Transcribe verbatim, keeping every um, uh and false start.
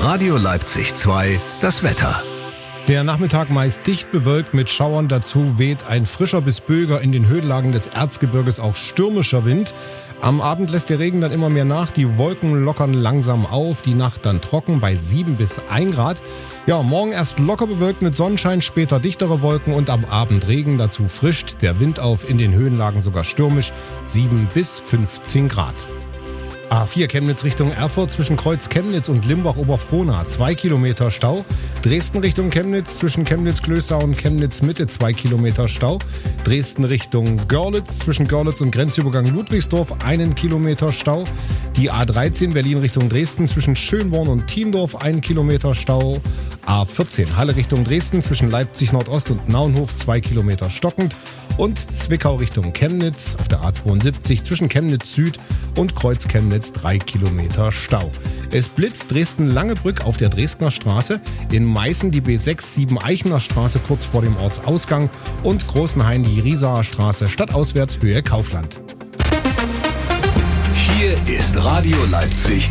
Radio Leipzig zwei, das Wetter. Der Nachmittag meist dicht bewölkt mit Schauern. Dazu weht ein frischer bis böiger, in den Höhenlagen des Erzgebirges auch stürmischer Wind. Am Abend lässt der Regen dann immer mehr nach. Die Wolken lockern langsam auf. Die Nacht dann trocken bei sieben bis ein Grad. Ja, morgen erst locker bewölkt mit Sonnenschein, später dichtere Wolken und am Abend Regen. Dazu frischt der Wind auf, in den Höhenlagen sogar stürmisch, sieben bis fünfzehn Grad. A vier Chemnitz Richtung Erfurt zwischen Kreuz Chemnitz und Limbach-Oberfrohna zwei Kilometer Stau. Dresden Richtung Chemnitz zwischen Chemnitz-Klöster und Chemnitz-Mitte zwei Kilometer Stau. Dresden Richtung Görlitz zwischen Görlitz und Grenzübergang Ludwigsdorf einen Kilometer Stau. Die A dreizehn Berlin Richtung Dresden zwischen Schönborn und Thiendorf ein Kilometer Stau. A vierzehn Halle Richtung Dresden zwischen Leipzig Nordost und Naunhof zwei Kilometer stockend. Und Zwickau Richtung Chemnitz auf der A zweiundsiebzig zwischen Chemnitz Süd und Kreuz Chemnitz drei Kilometer Stau. Es blitzt Dresden-Langebrück auf der Dresdner Straße, in Meißen die B sechs sieben Eichener Straße kurz vor dem Ortsausgang und Großenhain die Riesaer Straße stadtauswärts Höhe Kaufland. Hier ist Radio Leipzig